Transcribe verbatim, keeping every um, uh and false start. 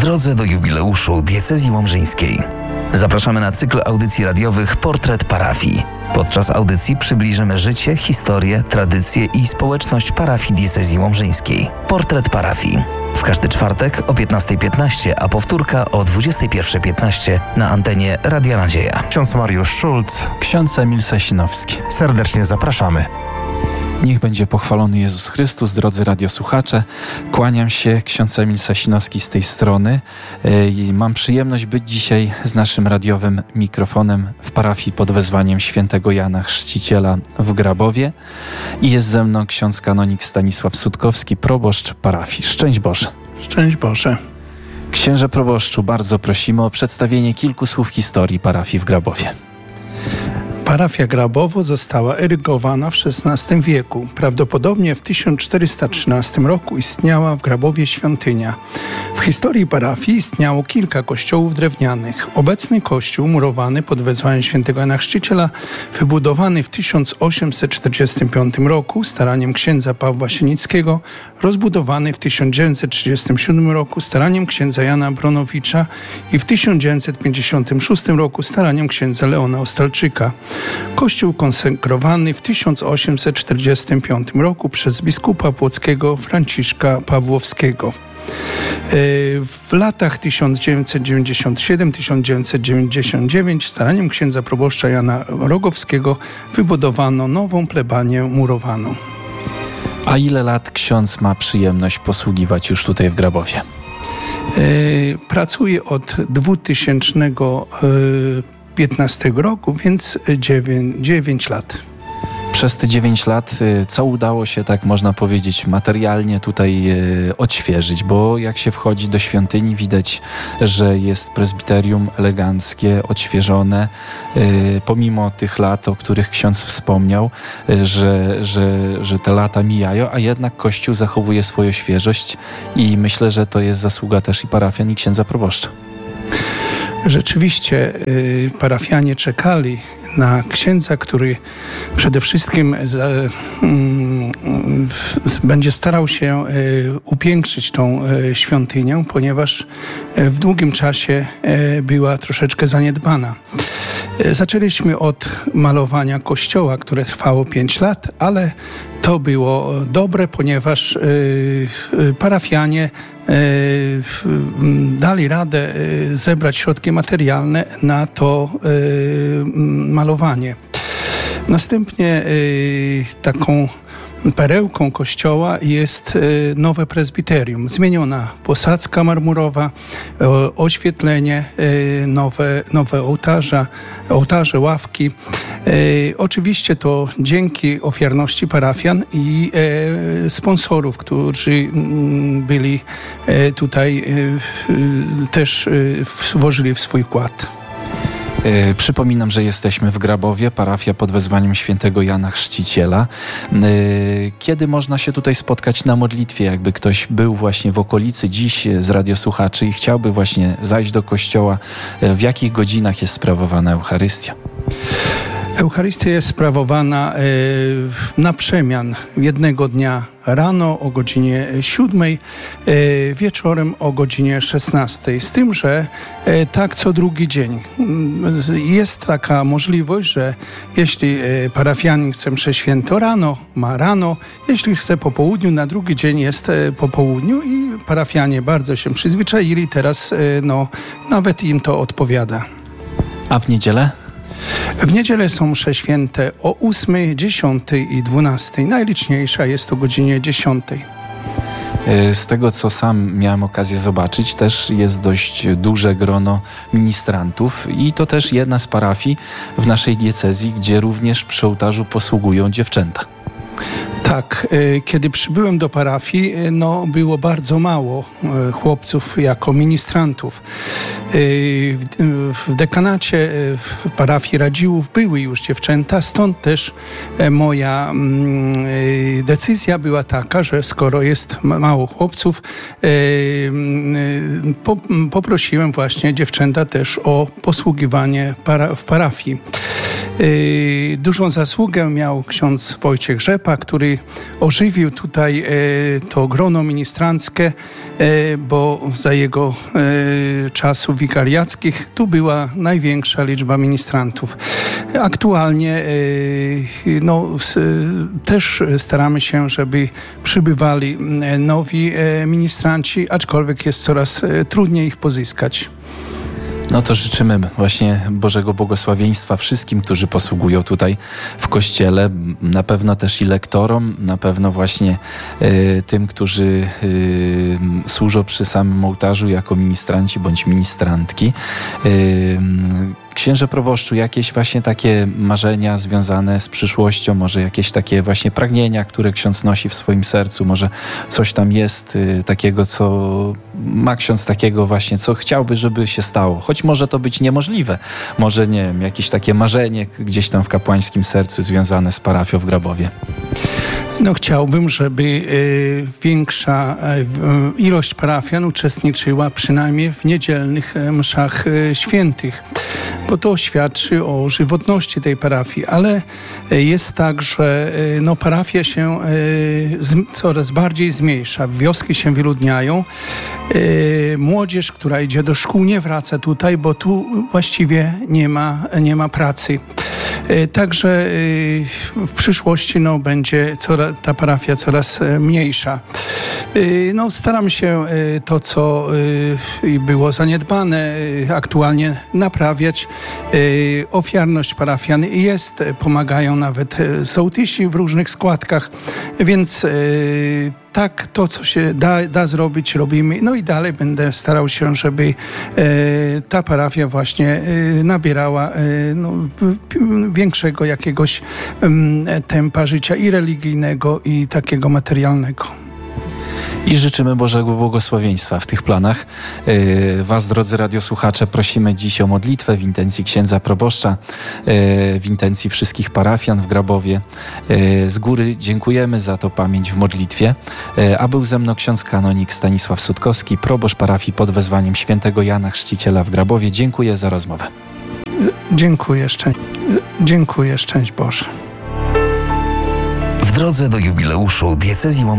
drodze do jubileuszu diecezji łomżyńskiej. Zapraszamy na cykl audycji radiowych Portret Parafii. Podczas audycji przybliżymy życie, historię, tradycje i społeczność parafii diecezji łomżyńskiej. Portret Parafii. W każdy czwartek o piętnasta piętnaście, a powtórka o dwudziesta pierwsza piętnaście na antenie Radia Nadzieja. Ksiądz Mariusz Szulc, ksiądz Emil Sasinowski. Serdecznie zapraszamy. Niech będzie pochwalony Jezus Chrystus, drodzy radiosłuchacze. Kłaniam się, ksiądz Emil Sasinowski z tej strony. I mam przyjemność być dzisiaj z naszym radiowym mikrofonem w parafii pod wezwaniem świętego Jana Chrzciciela w Grabowie. I jest ze mną ksiądz kanonik Stanisław Sutkowski, proboszcz parafii. Szczęść Boże. Szczęść Boże. Księże proboszczu, bardzo prosimy o przedstawienie kilku słów historii parafii w Grabowie. Parafia Grabowo została erygowana w szesnastym wieku. Prawdopodobnie w tysiąc czterysta trzynastym roku istniała w Grabowie świątynia. W historii parafii istniało kilka kościołów drewnianych. Obecny kościół murowany pod wezwaniem świętego Jana Chrzciciela, wybudowany w tysiąc osiemset czterdziestym piątym roku staraniem księdza Pawła Sienickiego, rozbudowany w tysiąc dziewięćset trzydziestym siódmym roku staraniem księdza Jana Bronowicza i w tysiąc dziewięćset pięćdziesiątym szóstym roku staraniem księdza Leona Ostalczyka. Kościół konsekrowany w tysiąc osiemset czterdziestym piątym roku przez biskupa płockiego Franciszka Pawłowskiego. W latach tysiąc dziewięćset dziewięćdziesiąt siedem do tysiąc dziewięćset dziewięćdziesiąt dziewięć staraniem księdza proboszcza Jana Rogowskiego wybudowano nową plebanię murowaną. A ile lat ksiądz ma przyjemność posługiwać już tutaj w Grabowie? Pracuję od dwa tysiące piętnastego roku, więc dziewięć lat. Przez te dziewięć lat, co udało się, tak można powiedzieć, materialnie tutaj odświeżyć? Bo jak się wchodzi do świątyni, widać, że jest prezbiterium eleganckie, odświeżone, pomimo tych lat, o których ksiądz wspomniał, że, że, że te lata mijają, a jednak Kościół zachowuje swoją świeżość i myślę, że to jest zasługa też i parafian, i księdza proboszcza. Rzeczywiście y, parafianie czekali na księdza, który przede wszystkim z, y, y, będzie starał się y, upiększyć tą y, świątynię, ponieważ y, w długim czasie y, była troszeczkę zaniedbana. Y, zaczęliśmy od malowania kościoła, które trwało pięć lat, ale to było dobre, ponieważ y, y, parafianie y, dali radę y, zebrać środki materialne na to y, malowanie. Następnie y, taką perełką kościoła jest nowe prezbiterium. Zmieniona posadzka marmurowa, oświetlenie, nowe, nowe ołtarza, ołtarze, ławki. Oczywiście to dzięki ofiarności parafian i sponsorów, którzy byli tutaj, też włożyli w swój wkład. Przypominam, że jesteśmy w Grabowie, parafia pod wezwaniem świętego Jana Chrzciciela. Kiedy można się tutaj spotkać na modlitwie? Jakby ktoś był właśnie w okolicy dziś z radiosłuchaczy i chciałby właśnie zajść do kościoła, w jakich godzinach jest sprawowana Eucharystia? Eucharystia jest sprawowana na przemian jednego dnia rano o godzinie siódmej, wieczorem o godzinie szesnastej. Z tym, że tak co drugi dzień. Jest taka możliwość, że jeśli parafianin chce mszę świętą rano, ma rano, jeśli chce po południu, na drugi dzień jest po południu i parafianie bardzo się przyzwyczaili, teraz no, nawet im to odpowiada. A w niedzielę? W niedzielę są msze święte o ósmej, dziesiątej i dwunastej. Najliczniejsza jest o godzinie dziesiątej. Z tego, co sam miałem okazję zobaczyć, też jest dość duże grono ministrantów i to też jedna z parafii w naszej diecezji, gdzie również przy ołtarzu posługują dziewczęta. Tak, kiedy przybyłem do parafii, no było bardzo mało chłopców jako ministrantów. W dekanacie w parafii Radziłów były już dziewczęta, stąd też moja decyzja była taka, że skoro jest mało chłopców, poprosiłem właśnie dziewczęta też o posługiwanie w parafii. Dużą zasługę miał ksiądz Wojciech Rzepa, który żeby ożywił tutaj e, to grono ministranckie, e, bo za jego e, czasów wikariackich tu była największa liczba ministrantów. Aktualnie e, no, s, też staramy się, żeby przybywali nowi e, ministranci, aczkolwiek jest coraz e, trudniej ich pozyskać. No to życzymy właśnie Bożego błogosławieństwa wszystkim, którzy posługują tutaj w Kościele, na pewno też i lektorom, na pewno właśnie y, tym, którzy y, służą przy samym ołtarzu jako ministranci bądź ministrantki. Y, Księże proboszczu, jakieś właśnie takie marzenia związane z przyszłością, może jakieś takie właśnie pragnienia, które ksiądz nosi w swoim sercu, może coś tam jest y, takiego, co ma ksiądz takiego właśnie, co chciałby, żeby się stało. Choć może to być niemożliwe. Może, nie wiem, jakieś takie marzenie gdzieś tam w kapłańskim sercu związane z parafią w Grabowie. No, chciałbym, żeby y, większa y, ilość parafian uczestniczyła przynajmniej w niedzielnych y, mszach y, świętych, bo to świadczy o żywotności tej parafii, ale y, jest tak, że y, no, parafia się y, z, coraz bardziej zmniejsza, wioski się wyludniają, y, młodzież, która idzie do szkół, nie wraca tutaj, bo tu właściwie nie ma, nie ma pracy. Także w przyszłości no, będzie coraz, ta parafia coraz mniejsza. No, staram się to, co było zaniedbane, aktualnie naprawiać. Ofiarność parafian jest, pomagają nawet sołtysi w różnych składkach, więc tak, to co się da, da zrobić, robimy. No i dalej będę starał się, żeby e, ta parafia właśnie e, nabierała e, no, większego jakiegoś m, tempa życia i religijnego, i takiego materialnego. I życzymy Bożego błogosławieństwa w tych planach. Was, drodzy radiosłuchacze, prosimy dziś o modlitwę w intencji księdza proboszcza, w intencji wszystkich parafian w Grabowie. Z góry dziękujemy za to pamięć w modlitwie. A był ze mną ksiądz kanonik Stanisław Sutkowski, proboszcz parafii pod wezwaniem świętego Jana Chrzciciela w Grabowie. Dziękuję za rozmowę. Dziękuję, szczę... Dziękuję, szczęść Boże. W drodze do jubileuszu diecezji